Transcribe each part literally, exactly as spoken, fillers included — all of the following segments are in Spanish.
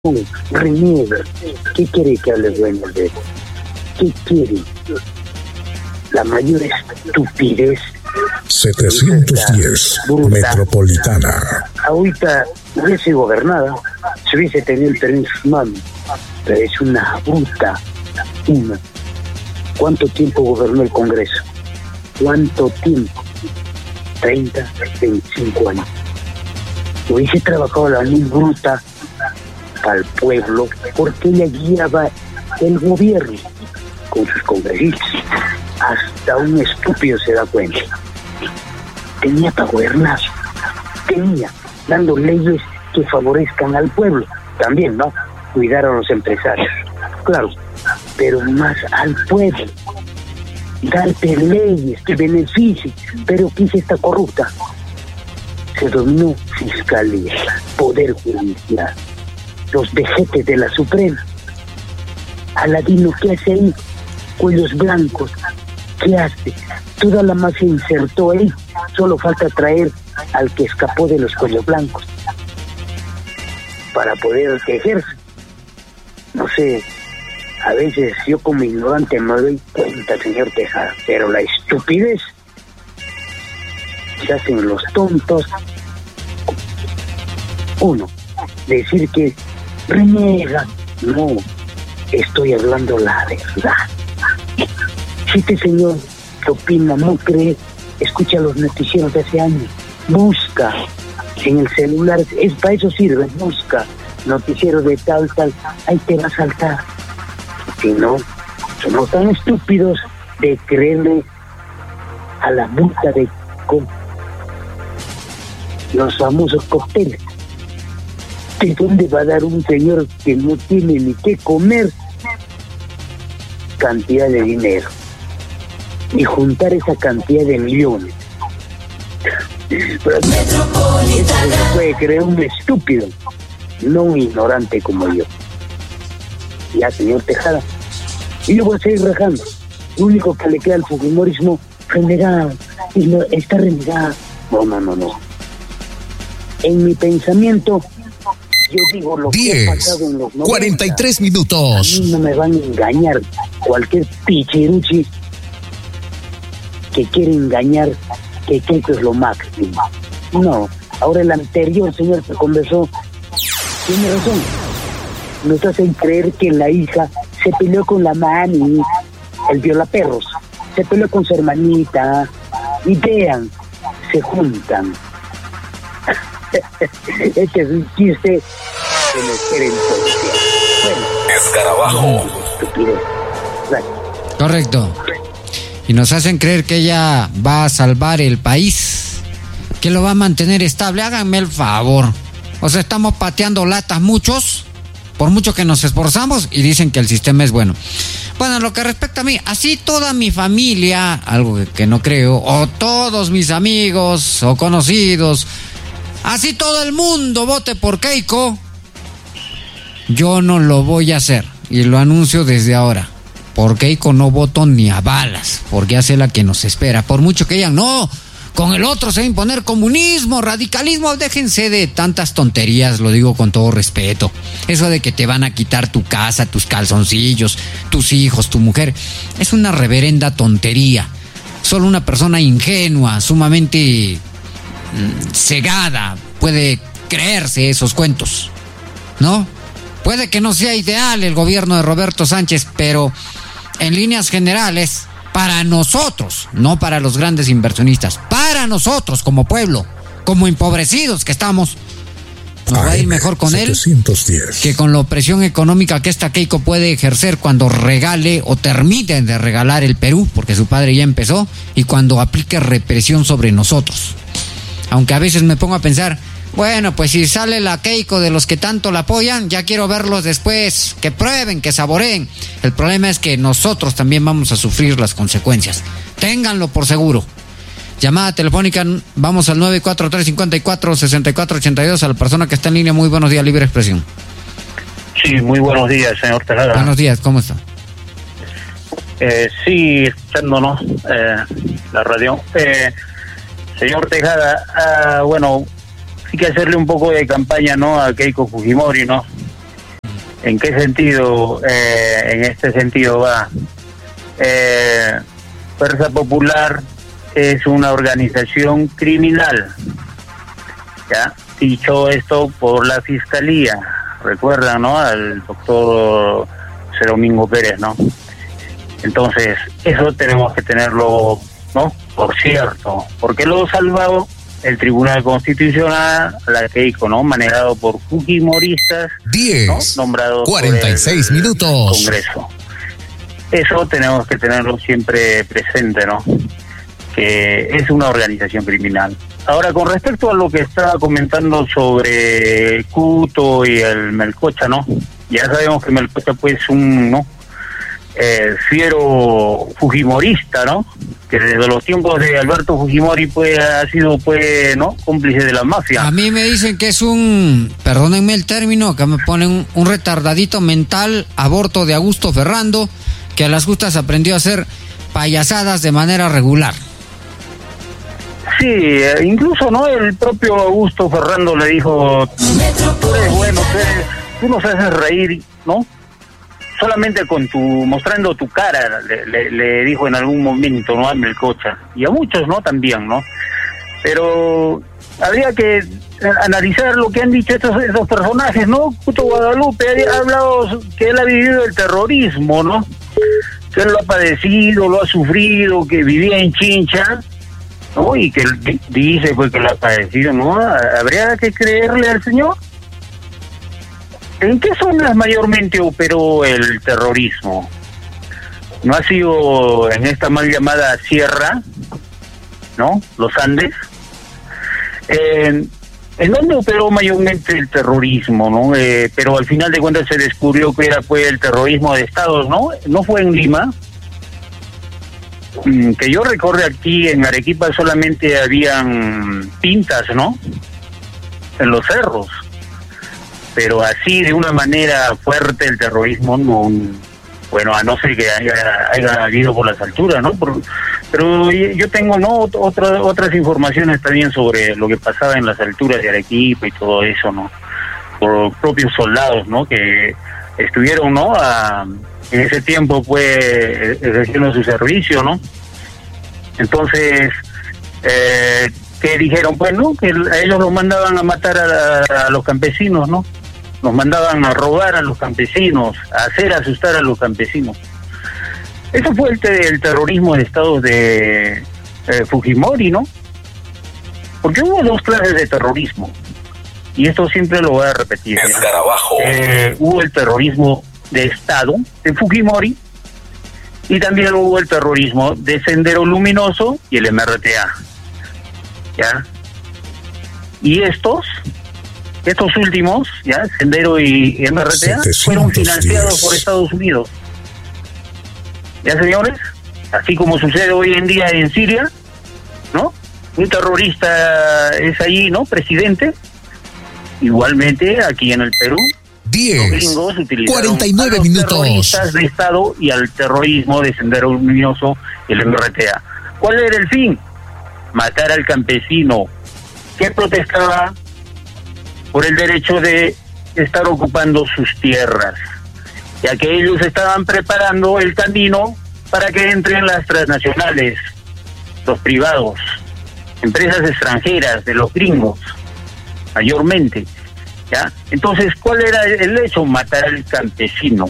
reniega. ¿Qué quiere que hable bueno de él? ¿Qué quiere? La mayor estupidez. setecientos diez, Metropolitana. Ahorita hubiese gobernado, se hubiese tenido el permiso en su mano, pero es una bruta, una. ¿Cuánto tiempo gobernó el Congreso? ¿Cuánto tiempo? treinta, veinticinco años. Hubiese trabajado la muy bruta para el pueblo, porque ella guiaba el gobierno con sus congresistas. Hasta un estúpido se da cuenta. Tenía para gobernar, tenía, dando leyes que favorezcan al pueblo, también, ¿no? Cuidar a los empresarios, claro, pero más al pueblo, darte leyes que beneficien, pero ¿qué hizo esta corrupta? Se dominó fiscalía, poder judicial, los vejetes de la Suprema. Aladino, ¿qué hace ahí? Cuellos blancos, ¿qué hace? Toda la masa insertó ahí, solo falta traer al que escapó de los cuellos blancos para poder ejercer. No sé, a veces yo como ignorante me doy cuenta, señor Tejada, pero la estupidez, se hacen los tontos. Uno, decir que reniega, no, estoy hablando la verdad. Si este señor que opina, no cree, escucha los noticieros de hace años, busca en el celular, es para eso sirve, busca noticieros de tal, tal, ahí te va a saltar. Si no, somos tan estúpidos de creerle a la multa de con los famosos cócteles. ¿De dónde va a dar un señor que no tiene ni qué comer cantidad de dinero? Y juntar esa cantidad de millones. Pero Metropolitana se puede creer un estúpido, no un ignorante como yo. Ya, señor Tejada. Y yo voy a seguir rajando. Lo único que le queda al fujimorismo, renegado. Y lo, está renegado. No, no, no, no. En mi pensamiento, yo digo lo que ha pasado en los noventa. cuarenta y tres minutos. A mí no me van a engañar cualquier pichiruchi que quiere engañar que Keiko es lo máximo. No, ahora el anterior señor que conversó tiene razón. Nos hacen creer que la hija se peleó con la mami, el violaperros, se peleó con su hermanita, y vean, se juntan. Este es un chiste que me quieren tontear. Bueno, Escarabajo. Estupidez. Gracias. Correcto. Y nos hacen creer que ella va a salvar el país, que lo va a mantener estable. Háganme el favor. O sea, estamos pateando latas muchos, por mucho que nos esforzamos, y dicen que el sistema es bueno. Bueno, lo que respecta a mí, así toda mi familia, algo que, que no creo, o todos mis amigos o conocidos, así todo el mundo vote por Keiko, yo no lo voy a hacer, y lo anuncio desde ahora. Por Keiko no voto ni a balas, porque hace la que nos espera. Por mucho que digan, no, con el otro se va a imponer comunismo, radicalismo, déjense de tantas tonterías, lo digo con todo respeto. Eso de que te van a quitar tu casa, tus calzoncillos, tus hijos, tu mujer, es una reverenda tontería. Solo una persona ingenua, sumamente mmm, cegada, puede creerse esos cuentos, ¿no? Puede que no sea ideal el gobierno de Roberto Sánchez, pero en líneas generales, para nosotros, no para los grandes inversionistas, para nosotros como pueblo, como empobrecidos que estamos, nos va a ir mejor con él que con la opresión económica que esta Keiko puede ejercer cuando regale o termine de regalar el Perú, porque su padre ya empezó, y cuando aplique represión sobre nosotros. Aunque a veces me pongo a pensar, bueno, pues si sale la Keiko de los que tanto la apoyan, ya quiero verlos después, que prueben, que saboreen. El problema es que nosotros también vamos a sufrir las consecuencias. Ténganlo por seguro. Llamada telefónica, vamos al nueve cuatro tres, cinco cuatro, seis cuatro ocho dos, a la persona que está en línea. Muy buenos días, Libre Expresión. Sí, muy buenos días, señor Tejada. Buenos días, ¿cómo está? Eh, sí, escuchándonos eh, la radio. Eh, señor Tejada, ah, bueno... hay que hacerle un poco de campaña, ¿no?, a Keiko Fujimori, ¿no? ¿En qué sentido? Eh, en este sentido va. Eh, Fuerza Popular es una organización criminal, ¿ya? Dicho esto por la Fiscalía, recuerdan, ¿no? Al doctor José Domingo Pérez, ¿no? Entonces, eso tenemos que tenerlo, ¿no? Por cierto, porque lo salvado el Tribunal Constitucional, la Keiko, ¿no? Manejado por fujimoristas, diez, ¿no? Nombrados cuarenta y seis por el minutos. Congreso. Eso tenemos que tenerlo siempre presente, ¿no? Que es una organización criminal. Ahora, con respecto a lo que estaba comentando sobre Cuto y el Melcocha, ¿no? Ya sabemos que Melcocha, pues, un, ¿no? Eh, fiero fujimorista, ¿no? Que desde los tiempos de Alberto Fujimori, pues, ha sido, pues, ¿no? Cómplice de la mafia. A mí me dicen que es un, perdónenme el término, que me ponen un, un retardadito mental, aborto de Augusto Ferrando, que a las justas aprendió a hacer payasadas de manera regular. Sí, eh, incluso, ¿no? El propio Augusto Ferrando le dijo, tú eres bueno, tú, eres, tú nos haces reír, ¿no? Solamente con tu, mostrando tu cara, le, le, le dijo en algún momento, ¿no? A Melcocha, y a muchos, ¿no? También, ¿no? Pero habría que analizar lo que han dicho estos, estos personajes, ¿no? Cuto Guadalupe ha hablado que él ha vivido el terrorismo, ¿no? Que él lo ha padecido, lo ha sufrido, que vivía en Chincha, ¿no? Y que él dice, pues, que lo ha padecido, ¿no? ¿Habría que creerle al señor? ¿En qué zonas mayormente operó el terrorismo? ¿No ha sido en esta mal llamada sierra, ¿no? Los Andes. Eh, ¿En dónde operó mayormente el terrorismo, no? Eh, pero al final de cuentas se descubrió que era, pues, el terrorismo de estados, ¿no? No fue en Lima. Mm, que yo recuerde, aquí en Arequipa solamente habían pintas, ¿no? En los cerros. Pero así, de una manera fuerte, el terrorismo no, bueno, a no ser que haya, haya habido por las alturas, ¿no? Por, pero yo tengo, ¿no? Otra, otras informaciones también sobre lo que pasaba en las alturas de Arequipa y todo eso, ¿no? Por propios soldados, ¿no? Que estuvieron, ¿no? A, en ese tiempo, pues, ejerciendo su servicio, ¿no? Entonces, eh, ¿qué dijeron? Pues, ¿no? Que a ellos los mandaban a matar a, a los campesinos, ¿no? Nos mandaban a robar a los campesinos, a hacer asustar a los campesinos. Eso fue el, te el terrorismo de estados de eh, Fujimori, ¿no? Porque hubo dos clases de terrorismo, y esto siempre lo voy a repetir. Eh, hubo el terrorismo de Estado de Fujimori, y también hubo el terrorismo de Sendero Luminoso y el M R T A. ¿Ya? Y estos... Estos últimos, ya, Sendero y M R T A, fueron financiados por Estados Unidos. ¿Ya, señores? Así como sucede hoy en día en Siria, ¿no? Un terrorista es allí, ¿no? Presidente. Igualmente, aquí en el Perú, diez, los gringos utilizaron cuarenta y nueve a los minutos. terroristas de Estado y al terrorismo de Sendero Luminoso y el M R T A. ¿Cuál era el fin? Matar al campesino que protestaba por el derecho de estar ocupando sus tierras, ya que ellos estaban preparando el camino para que entren las transnacionales, los privados, empresas extranjeras de los gringos, mayormente, ¿ya? Entonces, ¿cuál era el hecho? Matar al campesino.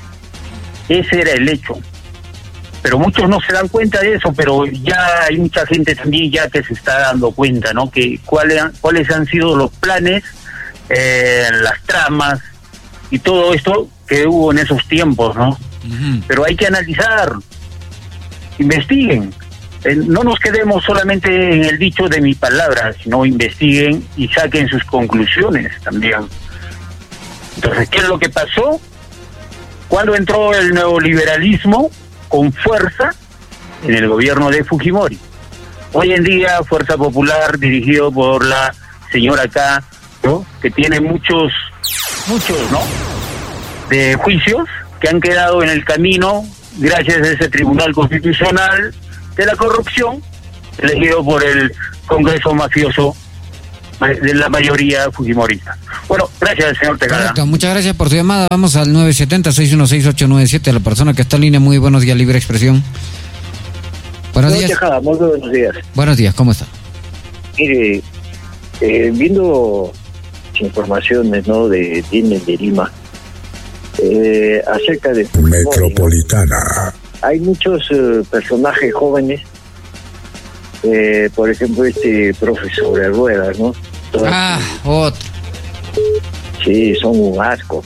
Ese era el hecho. Pero muchos no se dan cuenta de eso, pero ya hay mucha gente también ya que se está dando cuenta, ¿no? Que cuáles cuáles han sido los planes, Eh, las tramas y todo esto que hubo en esos tiempos, ¿no? Uh-huh. Pero hay que analizar, investiguen, eh, no nos quedemos solamente en el dicho de mi palabra, sino investiguen y saquen sus conclusiones también. Entonces, ¿qué es lo que pasó? Cuando entró el neoliberalismo con fuerza en el gobierno de Fujimori. Hoy en día, Fuerza Popular, dirigido por la señora K, ¿no? Que tiene muchos, muchos, ¿no? De juicios que han quedado en el camino gracias a ese Tribunal Constitucional de la corrupción, elegido por el Congreso mafioso de la mayoría fujimorista. Bueno, gracias, señor Tejada. Correcto, muchas gracias por su llamada. Vamos al nueve siete cero, seis uno seis, ocho nueve siete, la persona que está en línea. Muy buenos días, Libre Expresión. Buenos señor días. Tejada, muy buenos días. Buenos días, ¿cómo está? Mire, eh, viendo informaciones, ¿no?, de Tienen de Lima, eh, acerca de Metropolitana. hay muchos eh, personajes jóvenes, eh, por ejemplo este profesor de ruedas, ¿no? Todos, Ah, otro. sí, son un asco.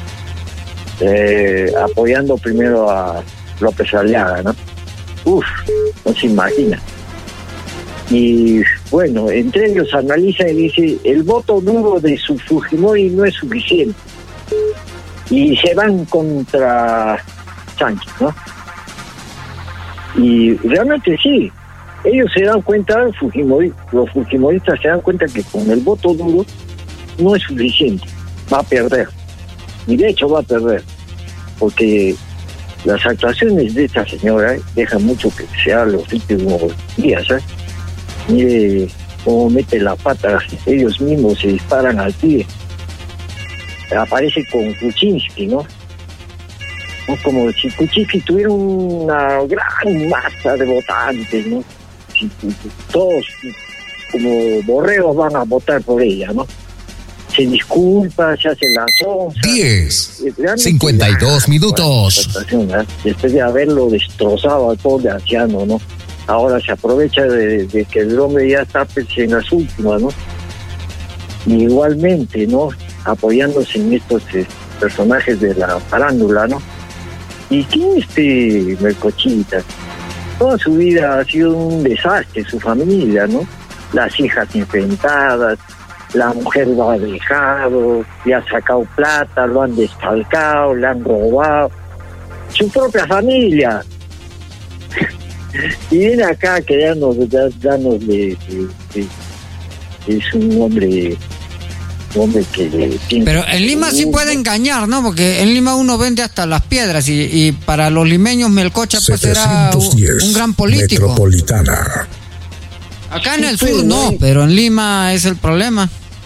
Eh, apoyando primero a López Aliaga, ¿no? Uf, no se imagina. Y bueno, entre ellos analiza y dice, el voto duro de su Fujimori no es suficiente. Y se van contra Sánchez, ¿no? Y realmente sí, ellos se dan cuenta, Fujimori, los fujimoristas se dan cuenta que con el voto duro no es suficiente, va a perder. Y de hecho va a perder, porque las actuaciones de esta señora dejan mucho que desear los últimos días, ¿eh? Mire cómo mete la pata, ellos mismos se disparan al pie. Aparece con Kuczynski, ¿no? ¿no? Como si Kuczynski tuviera una gran masa de votantes, ¿no? Si, todos como borregos van a votar por ella, ¿no? Se disculpa, se hace la sonza. diez, cincuenta y dos minutos. Después de haberlo destrozado al pobre anciano, ¿no? Ahora se aprovecha de, de que el hombre ya está pues, en las últimas, ¿no? Y igualmente, ¿no? Apoyándose en estos eh, personajes de la farándula, ¿no? ¿Y quién es este Melcochita? Toda su vida ha sido un desastre, su familia, ¿no? Las hijas enfrentadas, la mujer lo ha dejado, le ha sacado plata, lo han desfalcado, le han robado. Su propia familia. Y viene acá a querernos darnos de, de, de, de, es un hombre, un hombre que tiene... Pero en Lima sí puede engañar, ¿no? Porque en Lima uno vende hasta las piedras y, y para los limeños Melcocha pues era un, un gran político. Metropolitana. Acá en el sur no, pero en Lima es el problema.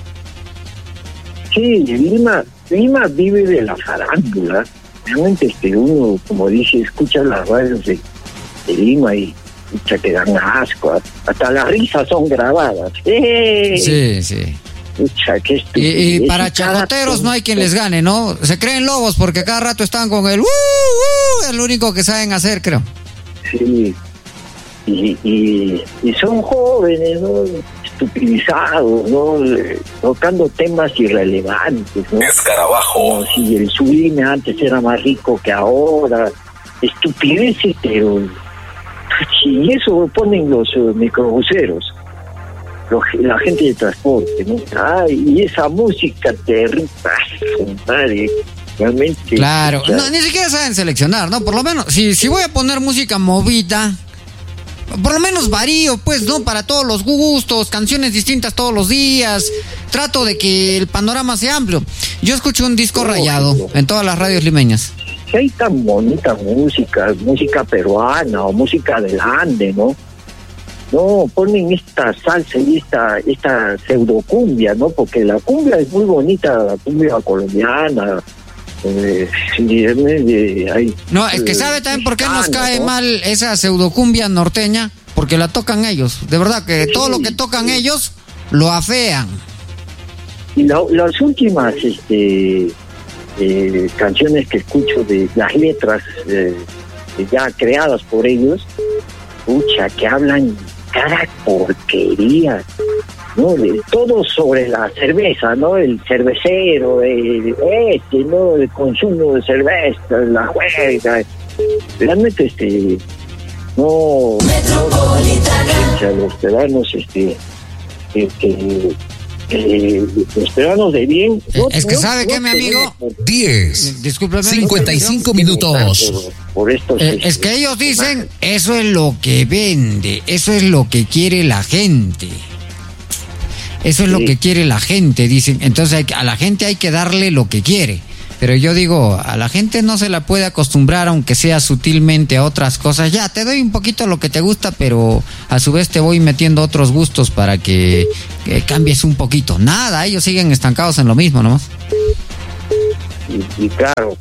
Sí, Lima, Lima vive de la farándula. Realmente este uno, como dice, escucha las radios de, de Lima y escucha que dan asco. Hasta las risas son grabadas. ¡Eh! Sí, sí. Escucha, qué y, y para chacoteros no hay quien les gane, ¿no? Se creen lobos porque cada rato están con el uh, uh, es lo único que saben hacer, creo. Sí. Y, y, y son jóvenes, ¿no? Estupidizados, ¿no? Tocando temas irrelevantes, ¿no? Escarabajo. Como si el sublime antes era más rico que ahora. Estupideces, pero... Y eso lo ponen los uh, microbuseros, los, la gente de transporte, ¿no? Ay, y esa música terrible, madre, realmente... Claro, o sea, no, ni siquiera saben seleccionar, ¿no? Por lo menos, si, si voy a poner música movida... Por lo menos varío, pues, ¿no? Para todos los gustos, canciones distintas todos los días. Trato de que el panorama sea amplio. Yo escucho un disco rayado en todas las radios limeñas. Si hay tan bonita música, música peruana o música del Ande, ¿no? No, ponen esta salsa y esta, esta pseudocumbia, ¿no? Porque la cumbia es muy bonita, la cumbia colombiana. Eh, sí, eh, hay, no, es que eh, sabe también por qué nos mexicano, cae ¿no? mal esa pseudocumbia norteña, porque la tocan ellos. De verdad que Sí, todo lo que tocan sí. ellos lo afean. Y la, las últimas este, eh, canciones que escucho de las letras eh, ya creadas por ellos, pucha, que hablan cada porquería, ¿no? De, todo sobre la cerveza, ¿no? El cervecero, el, este, ¿no? El consumo de cerveza, la juega. Realmente, este, no, no, los peruanos, este, este, eh, los peruanos de bien. No, es que no, sabe no que mi amigo, diez, discúlpeme, cincuenta y cinco minutos. Por, por estos, Eh, este, es que ellos dicen, eso es lo que vende, eso es lo que quiere la gente. Eso es Sí. lo que quiere la gente, dicen. Entonces hay que- a la gente hay que darle lo que quiere. Pero yo digo, a la gente no se la puede acostumbrar, aunque sea sutilmente, a otras cosas. Ya, te doy un poquito lo que te gusta, pero a su vez te voy metiendo otros gustos para que, que cambies un poquito. Nada, ellos siguen estancados en lo mismo, ¿no? Y, y claro,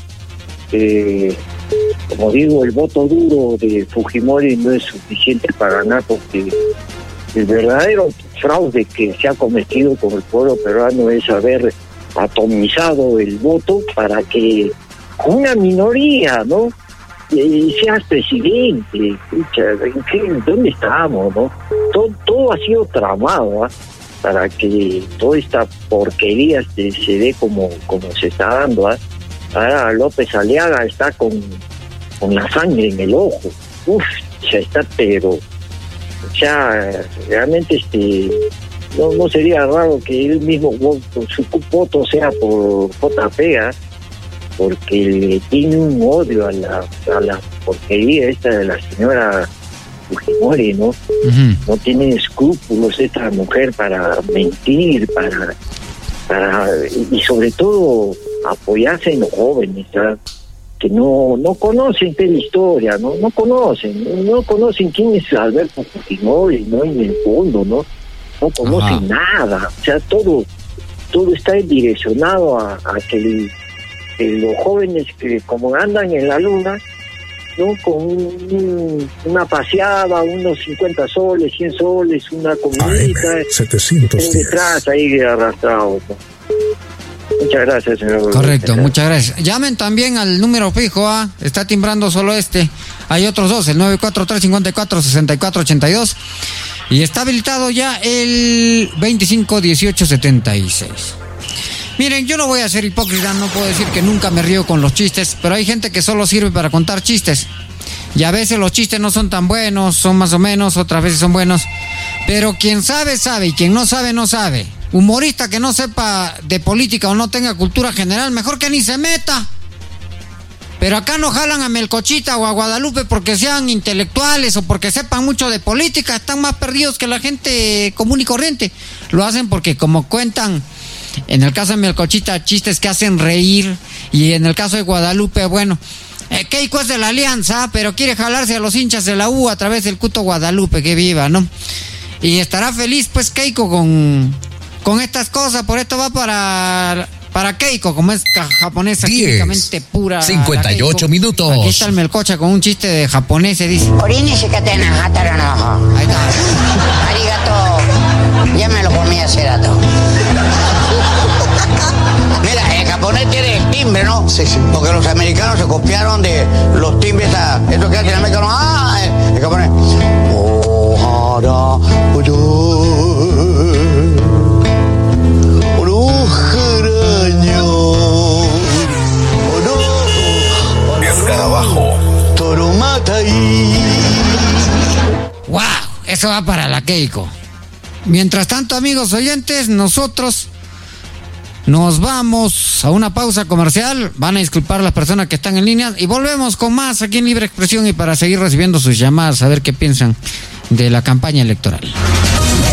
eh, como digo, el voto duro de Fujimori no es suficiente para ganar, porque el verdadero fraude que se ha cometido con el pueblo peruano es haber atomizado el voto para que una minoría, ¿no?, eh, seas presidente. ¿En qué, ¿Dónde estamos, no? Todo, todo ha sido tramado, ¿eh? Para que toda esta porquería se, se dé como, como se está dando, ¿eh? Ahora López Aliaga está con, con la sangre en el ojo. Uf, ya está, pero o sea, realmente este no no sería raro que él mismo voto, su voto sea por J P, ¿eh? Porque le tiene un odio a la, a la porquería esta de la señora Fujimori, ¿no? Uh-huh. No tiene escrúpulos esta mujer para mentir, para para y sobre todo apoyarse en los jóvenes, ¿sabes? Que no no conocen la historia, no no conocen, no, no conocen quién es Alberto Fujimori, ¿no? En el fondo, ¿no? No conocen Ajá. nada, o sea, todo todo está direccionado a, a que, el, que los jóvenes que como andan en la luna, ¿no? Con un, una paseada, unos cincuenta soles, cien soles, una comidita, setecientos detrás ahí arrastrados, ¿no? Muchas gracias, señor. Correcto, muchas gracias. Llamen también al número fijo, ¿ah? Está timbrando solo este. Hay otros dos, el nueve cuatro tres, cinco cuatro, seis cuatro ocho dos. Y está habilitado ya el veinticinco dieciocho setenta y seis. Miren, yo no voy a ser hipócrita, no puedo decir que nunca me río con los chistes, pero hay gente que solo sirve para contar chistes. Y a veces los chistes no son tan buenos, son más o menos, otras veces son buenos. Pero quien sabe, sabe, y quien no sabe, no sabe. Humorista que no sepa de política o no tenga cultura general, mejor que ni se meta. Pero acá no jalan a Melcochita o a Guadalupe porque sean intelectuales o porque sepan mucho de política, están más perdidos que la gente común y corriente. Lo hacen porque como cuentan, en el caso de Melcochita, chistes que hacen reír, y en el caso de Guadalupe, bueno, eh, Keiko es de la Alianza, pero quiere jalarse a los hinchas de la U a través del Cuto Guadalupe, que viva, ¿no? Y estará feliz pues Keiko con, con estas cosas, por esto va para... Para Keiko, como es japonesa químicamente pura. cincuenta y ocho minutos. Aquí está el Melcocha con un chiste de japonés, se dice. Ahí está. Arigato. Ya me lo comí hace rato. Mira, el japonés tiene el timbre, ¿no? Sí, sí. Porque los americanos se copiaron de los timbres a... Esto que hacen el americano. Ah, el, el japonés. Ohara, ¡Wow! Eso va para la Keiko. Mientras tanto, amigos oyentes, nosotros nos vamos a una pausa comercial. Van a disculpar las personas que están en línea y volvemos con más aquí en Libre Expresión y para seguir recibiendo sus llamadas, a ver qué piensan de la campaña electoral.